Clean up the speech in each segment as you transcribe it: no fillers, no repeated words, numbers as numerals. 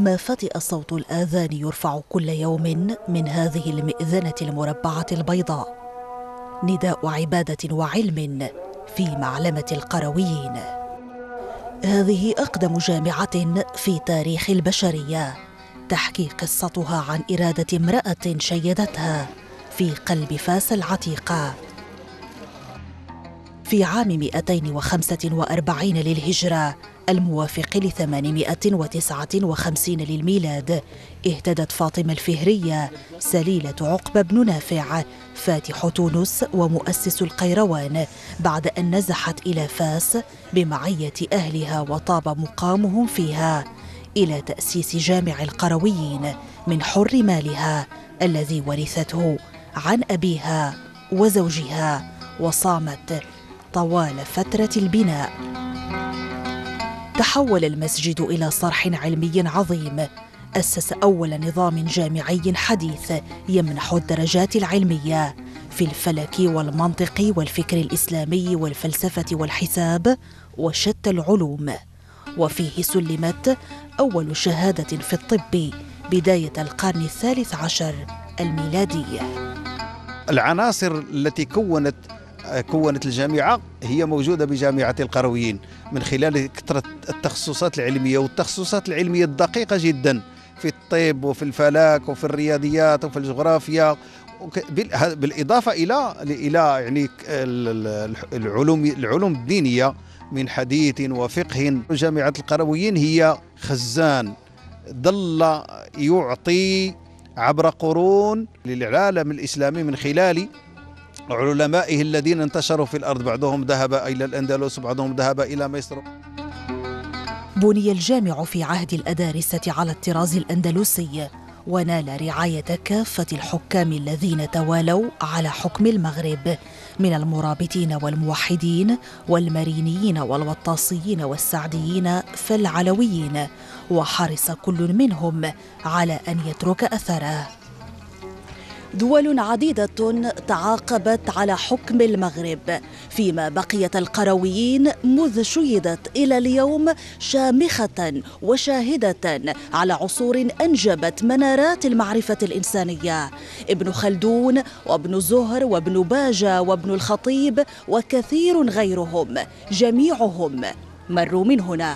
ما فتئ صوت الآذان يرفع كل يوم من هذه المئذنة المربعة البيضاء، نداء عبادة وعلم في معلمة القرويين. هذه أقدم جامعة في تاريخ البشرية، تحكي قصتها عن إرادة امرأة شيدتها في قلب فاس العتيقة. في عام 245 للهجرة الموافق ل 859 للميلاد اهتدت فاطمة الفهرية سليلة عقبة بن نافع فاتح تونس ومؤسس القيروان بعد أن نزحت إلى فاس بمعية أهلها وطاب مقامهم فيها إلى تأسيس جامع القرويين من حر مالها الذي ورثته عن أبيها وزوجها، وصامت طوال فترة البناء. تحول المسجد إلى صرح علمي عظيم، أسس أول نظام جامعي حديث يمنح الدرجات العلمية في الفلك والمنطق والفكر الإسلامي والفلسفة والحساب وشتى العلوم، وفيه سلمت أول شهادة في الطب بداية القرن الثالث عشر الميلادي. العناصر التي كونت الجامعة هي موجودة بجامعة القرويين من خلال كثرة التخصصات العلمية والتخصصات العلمية الدقيقة جدا في الطب وفي الفلك وفي الرياضيات وفي الجغرافيا، بالإضافة إلى يعني العلوم الدينية من حديث وفقه. جامعة القرويين هي خزان ظل يعطي عبر قرون للعالم الإسلامي من خلال علمائه الذين انتشروا في الأرض، بعضهم ذهب إلى الأندلس وبعضهم ذهب إلى مصر. بني الجامع في عهد الأدارسة على الطراز الأندلسي، ونال رعاية كافة الحكام الذين توالوا على حكم المغرب من المرابطين والموحدين والمرينيين والوطاسيين والسعديين فالعلويين، وحرص كل منهم على أن يترك أثره. دول عديدة تعاقبت على حكم المغرب، فيما بقيت القرويين مذ شيدت إلى اليوم شامخة وشاهدة على عصور أنجبت منارات المعرفة الإنسانية. ابن خلدون وابن زهر وابن باجة وابن الخطيب وكثير غيرهم جميعهم مروا من هنا.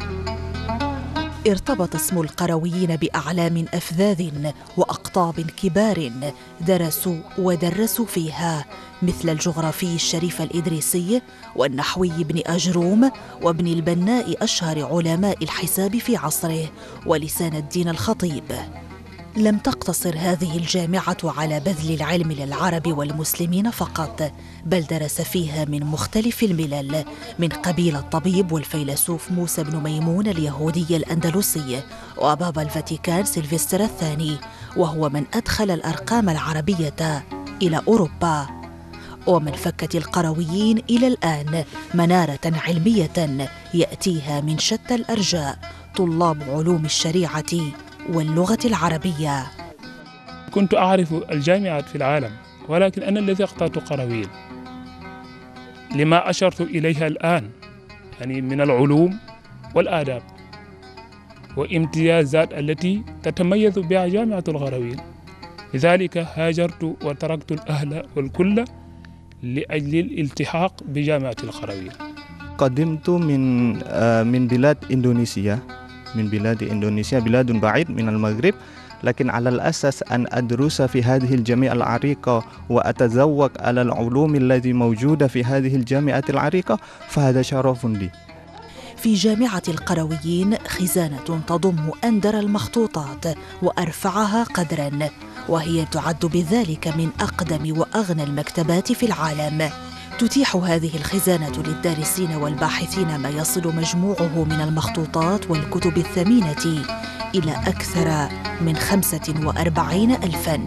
ارتبط اسم القرويين بأعلام أفذاذ وأقطاب كبار درسوا ودرسوا فيها، مثل الجغرافي الشريف الإدريسي والنحوي ابن أجروم وابن البناء أشهر علماء الحساب في عصره، ولسان الدين الخطيب. لم تقتصر هذه الجامعة على بذل العلم للعرب والمسلمين فقط، بل درس فيها من مختلف الملل، من قبيل الطبيب والفيلسوف موسى بن ميمون اليهودي الأندلسي وبابا الفاتيكان سيلفستر الثاني، وهو من أدخل الأرقام العربية إلى أوروبا. ومن فكة القرويين إلى الآن منارة علمية يأتيها من شتى الأرجاء طلاب علوم الشريعة واللغة العربية. كنت أعرف الجامعات في العالم، ولكن أنا الذي اخترت قرويين لما أشرت إليها الآن، يعني من العلوم والآداب وامتيازات التي تتميز بها جامعة القرويين. لذلك هاجرت وتركت الأهل والكل لأجل الالتحاق بجامعة القرويين. قدمت من بلاد إندونيسيا، بلاد بعيد من المغرب، لكن على الأساس أن أدرس في هذه الجامعة العريقة وأتذوق على العلوم التي موجودة في هذه الجامعة العريقة، فهذا شرف لي. في جامعة القرويين خزانة تضم أندر المخطوطات وأرفعها قدراً، وهي تعد بذلك من أقدم وأغنى المكتبات في العالم. تتيح هذه الخزانة للدارسين والباحثين ما يصل مجموعه من المخطوطات والكتب الثمينة إلى أكثر من 45,000.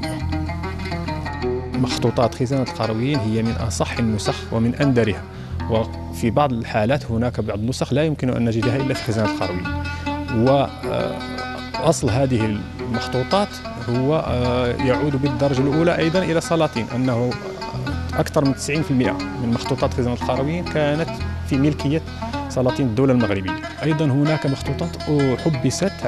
مخطوطات خزانة القرويين هي من أصح النسخ ومن أندرها، وفي بعض الحالات هناك بعض النسخ لا يمكن أن نجدها إلا في خزانة القرويين. وأصل هذه المخطوطات هو يعود بالدرجة الأولى أيضا إلى سلاطين، أنه أكثر من 90% من مخطوطات خزانة القرويين كانت في ملكية سلاطين الدولة المغربية. أيضا هناك مخطوطات حبست